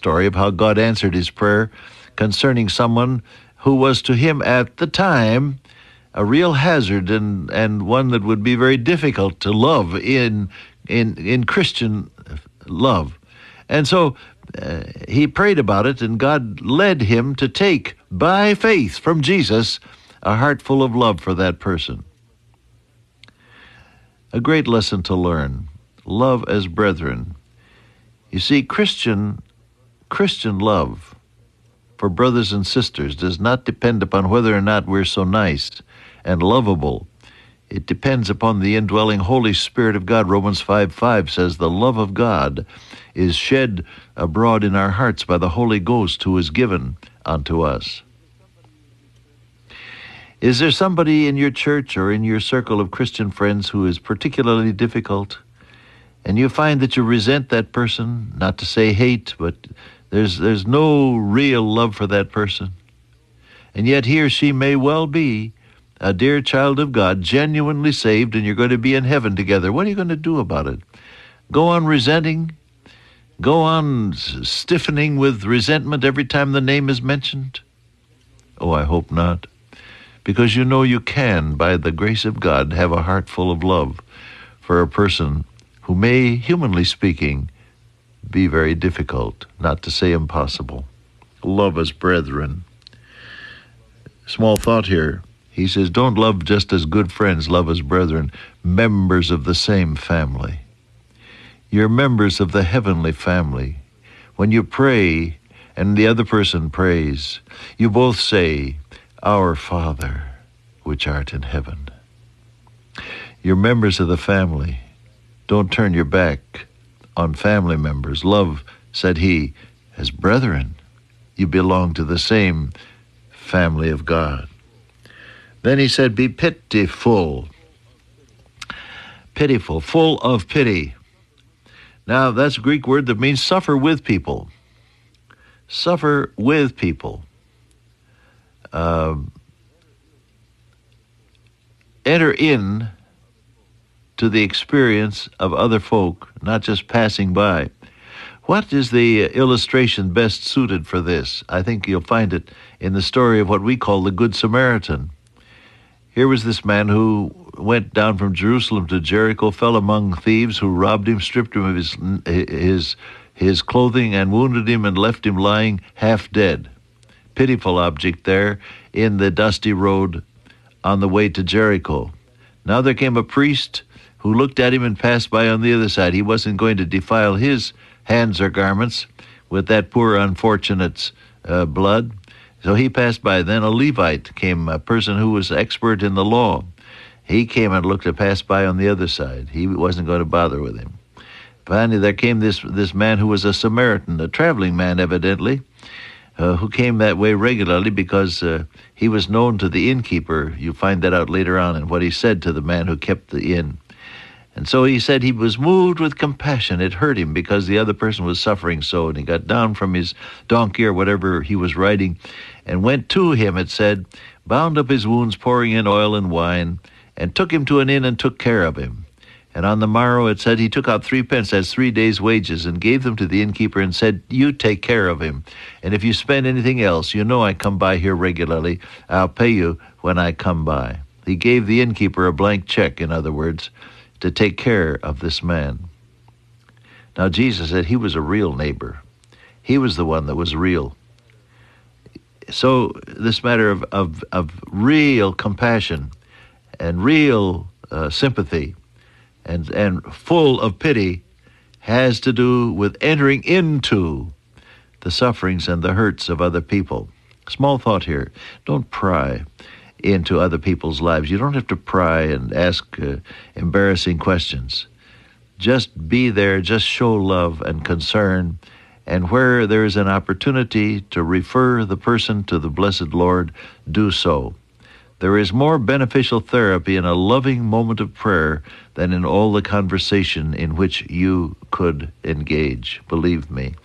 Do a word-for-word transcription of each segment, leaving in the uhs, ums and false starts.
story of how God answered his prayer concerning someone who was to him at the time a real hazard and, and one that would be very difficult to love in in in Christian love. And so uh, he prayed about it, and God led him to take, by faith from Jesus, a heart full of love for that person. A great lesson to learn. Love as brethren. You see, Christian Christian love for brothers and sisters does not depend upon whether or not we're so nice and lovable. It depends upon the indwelling Holy Spirit of God. Romans five five says, the love of God is shed abroad in our hearts by the Holy Ghost who is given unto us. Is there somebody in your church or in your circle of Christian friends who is particularly difficult, and you find that you resent that person, not to say hate, but there's there's no real love for that person, and yet he or she may well be a dear child of God, genuinely saved, and you're going to be in heaven together? What are you going to do about it? Go on resenting? Go on stiffening with resentment every time the name is mentioned? Oh, I hope not. Because you know you can, by the grace of God, have a heart full of love for a person who may, humanly speaking, be very difficult, not to say impossible. Love as brethren. Small thought here. He says, don't love just as good friends, love as brethren, members of the same family. You're members of the heavenly family. When you pray and the other person prays, you both say, Our Father, which art in heaven. You're members of the family. Don't turn your back on family members. Love, said he, as brethren. You belong to the same family of God. Then he said, be pitiful. Pitiful, full of pity. Now, that's a Greek word that means suffer with people. Suffer with people. Uh, enter in to the experience of other folk, not just passing by. What is the illustration best suited for this? I think you'll find it in the story of what we call the Good Samaritan. Here was this man who went down from Jerusalem to Jericho, fell among thieves who robbed him, stripped him of his his his clothing, and wounded him and left him lying half dead. Pitiful object there in the dusty road on the way to Jericho. Now there came a priest who looked at him and passed by on the other side. He wasn't going to defile his hands or garments with that poor unfortunate's uh, blood. So he passed by. Then a Levite came, a person who was expert in the law. He came and looked and passed by on the other side. He wasn't going to bother with him. Finally, there came this, this man who was a Samaritan, a traveling man evidently, uh, who came that way regularly because uh, he was known to the innkeeper. You find that out later on in what he said to the man who kept the inn. And so he said he was moved with compassion. It hurt him because the other person was suffering so, and he got down from his donkey or whatever he was riding and went to him, it said, bound up his wounds, pouring in oil and wine, and took him to an inn and took care of him. And on the morrow, it said, he took out three pence as three days' wages and gave them to the innkeeper and said, you take care of him. And if you spend anything else, you know I come by here regularly. I'll pay you when I come by. He gave the innkeeper a blank check, in other words, to take care of this man. Now, Jesus said he was a real neighbor. He was the one that was real. So this matter of, of, of real compassion and real uh, sympathy and, and full of pity has to do with entering into the sufferings and the hurts of other people. Small thought here. Don't pry into other people's lives. You don't have to pry and ask uh, embarrassing questions. Just be there, just show love and concern, and where there is an opportunity to refer the person to the blessed Lord, do so. There is more beneficial therapy in a loving moment of prayer than in all the conversation in which you could engage, believe me.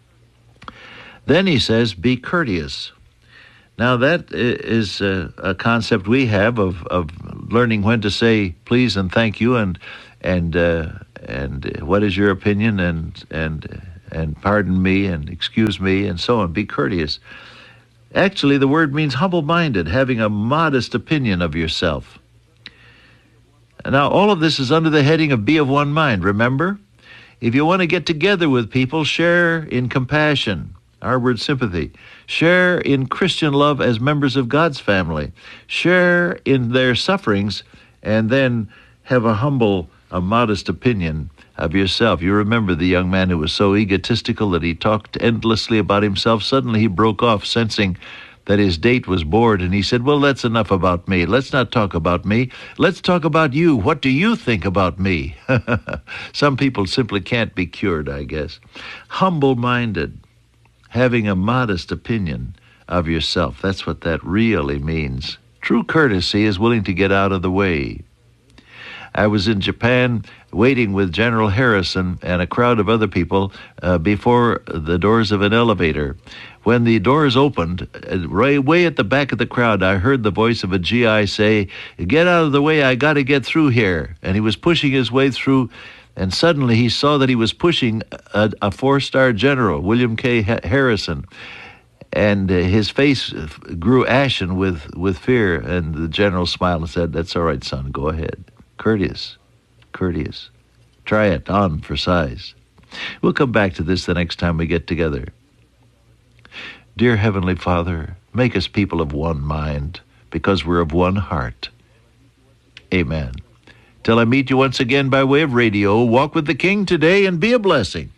Then he says, be courteous. Now that is a, a concept we have of, of learning when to say please and thank you and and uh, and what is your opinion and and and pardon me and excuse me and so on. Be courteous. Actually, the word means humble-minded, having a modest opinion of yourself. Now, all of this is under the heading of be of one mind, remember? If you want to get together with people, share in compassion, our word sympathy. Share in Christian love as members of God's family. Share in their sufferings, and then have a humble, a modest opinion of yourself. You remember the young man who was so egotistical that he talked endlessly about himself. Suddenly he broke off, sensing that his date was bored, and he said, well, that's enough about me. Let's not talk about me. Let's talk about you. What do you think about me? Some people simply can't be cured, I guess. Humble-minded, having a modest opinion of yourself. That's what that really means. True courtesy is willing to get out of the way. I was in Japan waiting with General Harrison and a crowd of other people uh, before the doors of an elevator. When the doors opened, uh, right way at the back of the crowd, I heard the voice of a G I say, get out of the way, I got to get through here. And he was pushing his way through, and suddenly he saw that he was pushing a, a four-star general, William K. Harrison. And uh, his face grew ashen with, with fear, and the general smiled and said, that's all right, son, go ahead. Courteous, courteous. Try it on for size. We'll come back to this the next time we get together. Dear Heavenly Father, make us people of one mind, because we're of one heart. Amen. Till I meet you once again by way of radio, walk with the King today and be a blessing.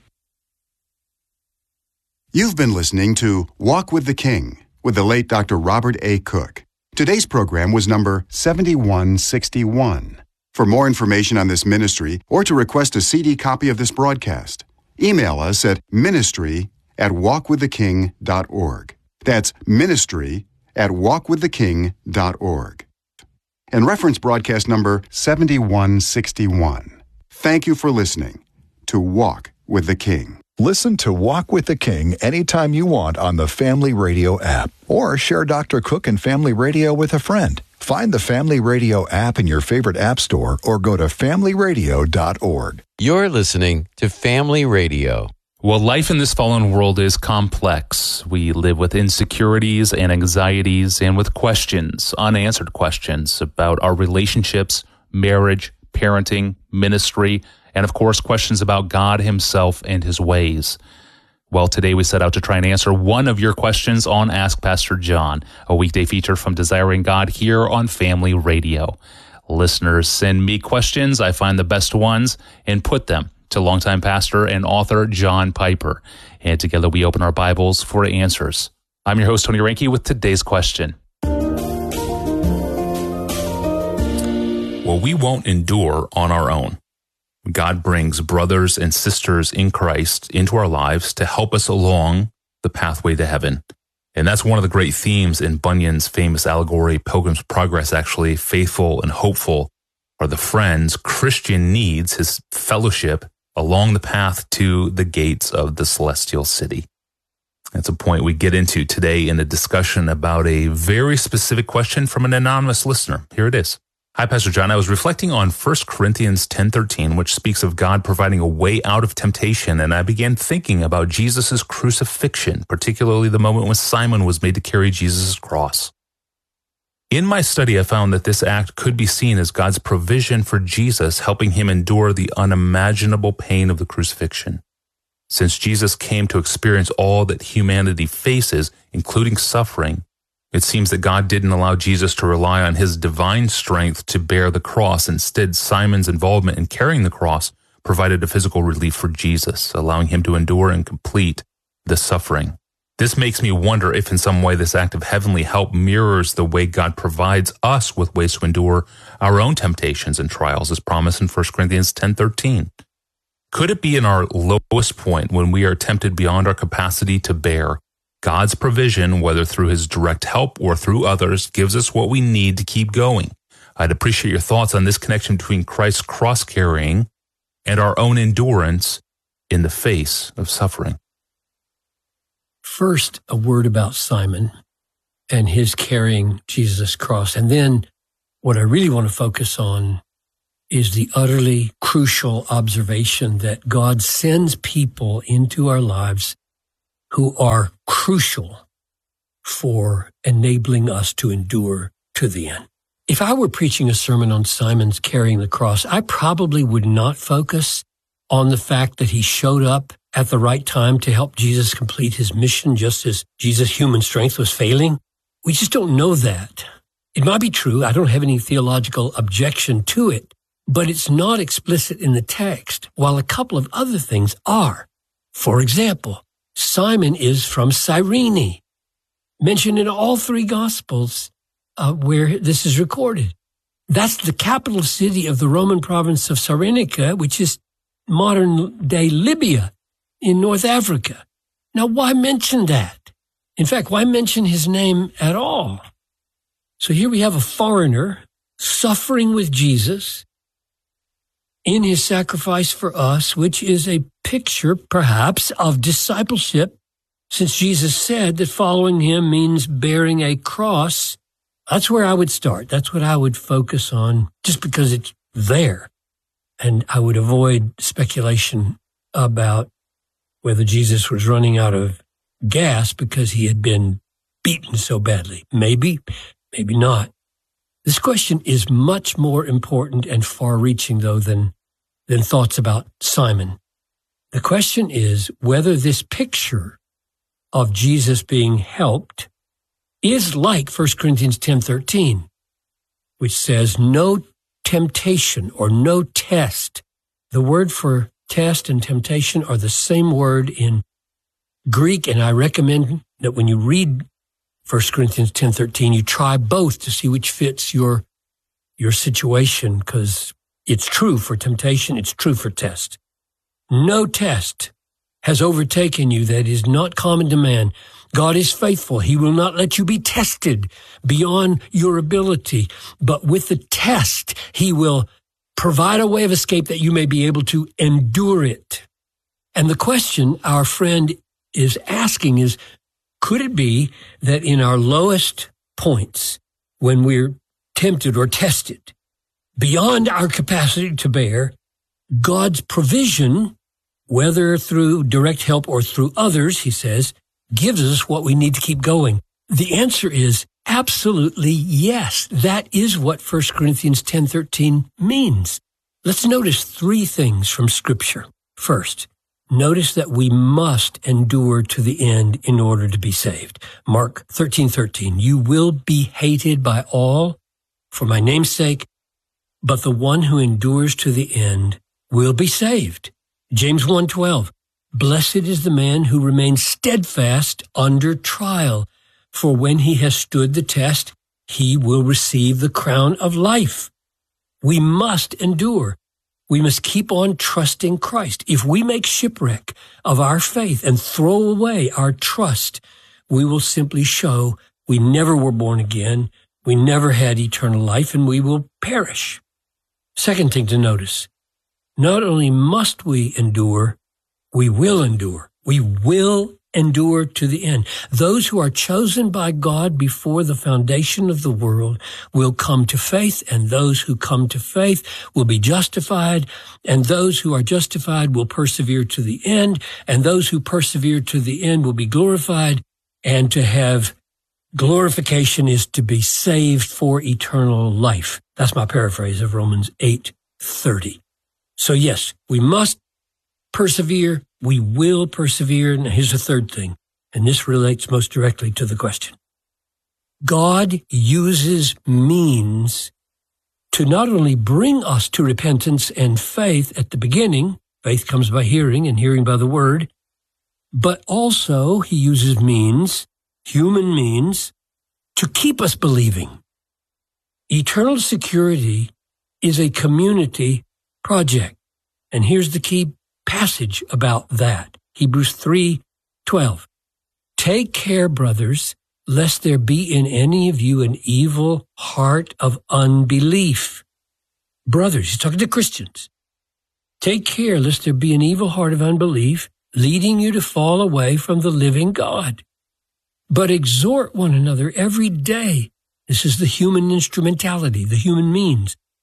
You've been listening to Walk with the King with the late Doctor Robert A. Cook. Today's program was number seventy-one sixty-one. For more information on this ministry or to request a C D copy of this broadcast, email us at ministry at walk with the king dot org. That's ministry at walk with the king dot org. And reference broadcast number seventy-one sixty-one. Thank you for listening to Walk with the King. Listen to Walk with the King anytime you want on the Family Radio app, or share Doctor Cook and Family Radio with a friend. Find the Family Radio app in your favorite app store or go to family radio dot org. You're listening to Family Radio. Well, life in this fallen world is complex. We live with insecurities and anxieties and with questions, unanswered questions about our relationships, marriage, parenting, ministry, and of course, questions about God himself and his ways. Well, today we set out to try and answer one of your questions on Ask Pastor John, a weekday feature from Desiring God here on Family Radio. Listeners send me questions, I find the best ones, and put them to longtime pastor and author John Piper. And together we open our Bibles for answers. I'm your host, Tony Reinke, with today's question. Well, we won't endure on our own. God brings brothers and sisters in Christ into our lives to help us along the pathway to heaven. And that's one of the great themes in Bunyan's famous allegory, Pilgrim's Progress, actually. Faithful and hopeful are the friends Christian needs, his fellowship, along the path to the gates of the celestial city. That's a point we get into today in a discussion about a very specific question from an anonymous listener. Here it is. Hi, Pastor John. I was reflecting on First Corinthians ten thirteen, which speaks of God providing a way out of temptation, and I began thinking about Jesus' crucifixion, particularly the moment when Simon was made to carry Jesus' cross. In my study, I found that this act could be seen as God's provision for Jesus, helping him endure the unimaginable pain of the crucifixion. Since Jesus came to experience all that humanity faces, including suffering, it seems that God didn't allow Jesus to rely on his divine strength to bear the cross. Instead, Simon's involvement in carrying the cross provided a physical relief for Jesus, allowing him to endure and complete the suffering. This makes me wonder if in some way this act of heavenly help mirrors the way God provides us with ways to endure our own temptations and trials, as promised in First Corinthians ten thirteen. Could it be in our lowest point, when we are tempted beyond our capacity to bear, God's provision, whether through his direct help or through others, gives us what we need to keep going? I'd appreciate your thoughts on this connection between Christ's cross-carrying and our own endurance in the face of suffering. First, a word about Simon and his carrying Jesus' cross. And then what I really want to focus on is the utterly crucial observation that God sends people into our lives who are crucial for enabling us to endure to the end. If I were preaching a sermon on Simon's carrying the cross, I probably would not focus on the fact that he showed up at the right time to help Jesus complete his mission, just as Jesus' human strength was failing. We just don't know that. It might be true. I don't have any theological objection to it, but it's not explicit in the text, while a couple of other things are. For example, Simon is from Cyrene, mentioned in all three Gospels uh, where this is recorded. That's the capital city of the Roman province of Cyrenaica, which is modern-day Libya in North Africa. Now, why mention that? In fact, why mention his name at all? So here we have a foreigner suffering with Jesus in his sacrifice for us, which is a picture, perhaps, of discipleship, since Jesus said that following him means bearing a cross. That's where I would start. That's what I would focus on, just because it's there. And I would avoid speculation about whether Jesus was running out of gas because he had been beaten so badly. Maybe, maybe not. This question is much more important and far-reaching, though, than, than thoughts about Simon. The question is whether this picture of Jesus being helped is like First Corinthians ten thirteen, which says, no temptation or no test. The word for test and temptation are the same word in Greek, and I recommend that when you read First Corinthians ten thirteen, you try both to see which fits your, your situation, because it's true for temptation, it's true for test. No test has overtaken you that is not common to man. God is faithful. He will not let you be tested beyond your ability. But with the test, he will provide a way of escape that you may be able to endure it. And the question our friend is asking is, could it be that in our lowest points, when we're tempted or tested beyond our capacity to bear, God's provision, whether through direct help or through others, he says, gives us what we need to keep going? The answer is absolutely yes. That is what First Corinthians ten thirteen means. Let's notice three things from Scripture. First, notice that we must endure to the end in order to be saved. Mark thirteen thirteen, you will be hated by all for my name's sake, but the one who endures to the end will be saved. James one twelve, blessed is the man who remains steadfast under trial, for when he has stood the test, he will receive the crown of life. We must endure. We must keep on trusting Christ. If we make shipwreck of our faith and throw away our trust, we will simply show we never were born again, we never had eternal life, and we will perish. Second thing to notice, not only must we endure, we will endure. We will endure to the end. Those who are chosen by God before the foundation of the world will come to faith, and those who come to faith will be justified, and those who are justified will persevere to the end, and those who persevere to the end will be glorified, and to have glorification is to be saved for eternal life. That's my paraphrase of Romans eight thirty. So yes, we must persevere. We will persevere. And here's a third thing, and this relates most directly to the question. God uses means to not only bring us to repentance and faith at the beginning, faith comes by hearing and hearing by the word, but also he uses means, human means, to keep us believing. Eternal security is a community project. And here's the key passage about that. Hebrews three twelve. Take care, brothers, lest there be in any of you an evil heart of unbelief. Brothers, he's talking to Christians. Take care, lest there be an evil heart of unbelief, leading you to fall away from the living God. But exhort one another every day. This is the human instrumentality, the human means.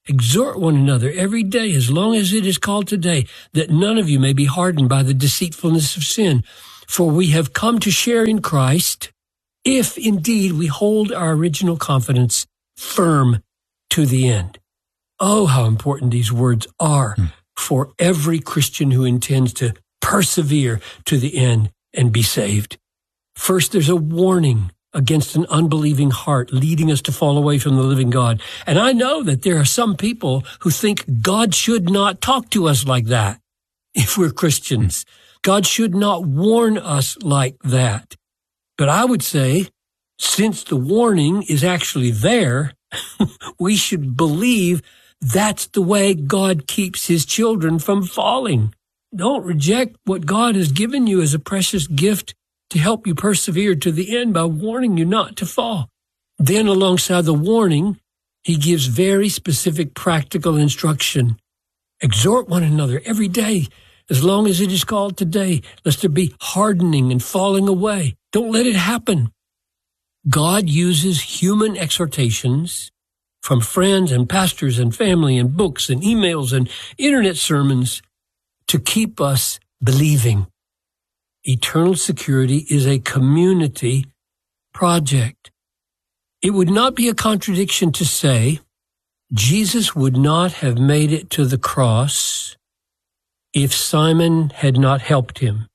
Exhort one another every day, as long as it is called today, that none of you may be hardened by the deceitfulness of sin. For we have come to share in Christ, if indeed we hold our original confidence firm to the end. Oh, how important these words are hmm. for every Christian who intends to persevere to the end and be saved. First, there's a warning against an unbelieving heart, leading us to fall away from the living God. And I know that there are some people who think God should not talk to us like that if we're Christians. God should not warn us like that. But I would say, since the warning is actually there, we should believe that's the way God keeps his children from falling. Don't reject what God has given you as a precious gift to help you persevere to the end by warning you not to fall. Then alongside the warning, he gives very specific practical instruction. Exhort one another every day, as long as it is called today, lest there be hardening and falling away. Don't let it happen. God uses human exhortations from friends and pastors and family and books and emails and internet sermons to keep us believing. Eternal security is a community project. It would not be a contradiction to say Jesus would not have made it to the cross if Simon had not helped him.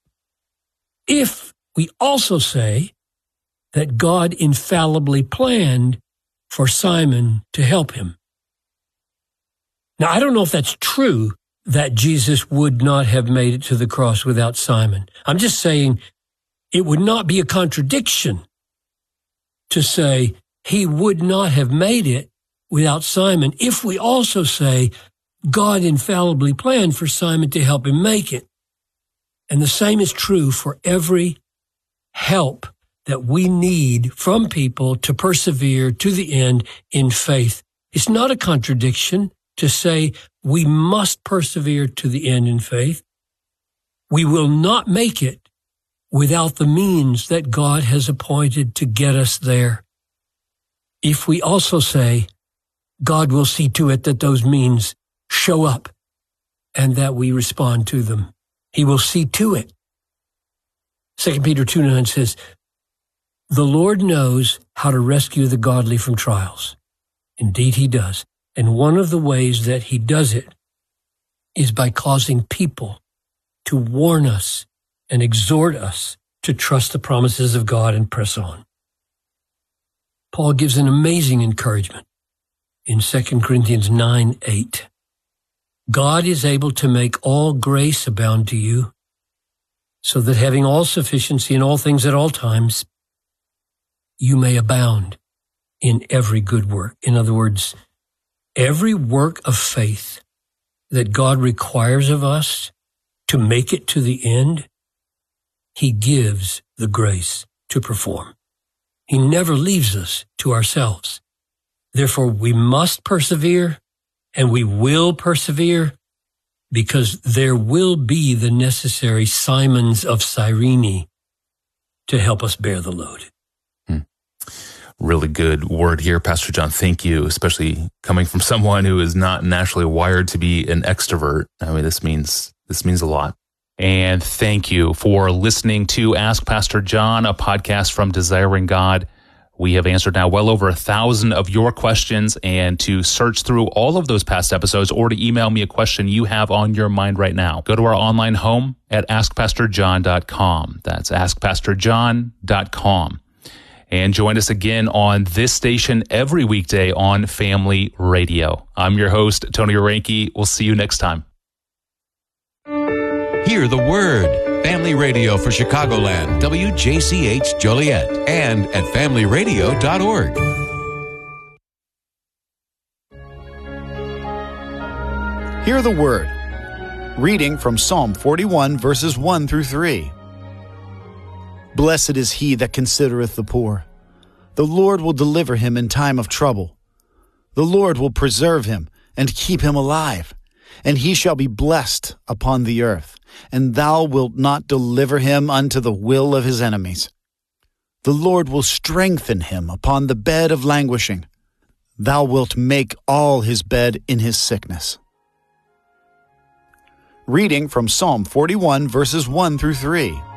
If we also say that God infallibly planned for Simon to help him. Now, I don't know if that's true, that Jesus would not have made it to the cross without Simon. I'm just saying it would not be a contradiction to say he would not have made it without Simon if we also say God infallibly planned for Simon to help him make it. And the same is true for every help that we need from people to persevere to the end in faith. It's not a contradiction to say we must persevere to the end in faith. We will not make it without the means that God has appointed to get us there. If we also say God will see to it that those means show up and that we respond to them, he will see to it. Second Peter two nine says, the Lord knows how to rescue the godly from trials. Indeed, he does. And one of the ways that he does it is by causing people to warn us and exhort us to trust the promises of God and press on. Paul gives an amazing encouragement in Second Corinthians nine eight. God is able to make all grace abound to you, so that having all sufficiency in all things at all times, you may abound in every good work. In other words, every work of faith that God requires of us to make it to the end, he gives the grace to perform. He never leaves us to ourselves. Therefore, we must persevere, and we will persevere, because there will be the necessary Simons of Cyrene to help us bear the load. Really good word here, Pastor John. Thank you, especially coming from someone who is not naturally wired to be an extrovert. I mean, this means this means a lot. And thank you for listening to Ask Pastor John, a podcast from Desiring God. We have answered now well over a thousand of your questions, and to search through all of those past episodes or to email me a question you have on your mind right now, go to our online home at ask pastor john dot com. That's ask pastor john dot com. And join us again on this station every weekday on Family Radio. I'm your host, Tony Oranke. We'll see you next time. Hear the word. Family Radio for Chicagoland, W J C H Joliet, and at family radio dot org. Hear the word. Reading from Psalm forty-one, verses one through three. Blessed is he that considereth the poor. The Lord will deliver him in time of trouble. The Lord will preserve him and keep him alive, and he shall be blessed upon the earth, and thou wilt not deliver him unto the will of his enemies. The Lord will strengthen him upon the bed of languishing. Thou wilt make all his bed in his sickness. Reading from Psalm forty-one, verses one through three.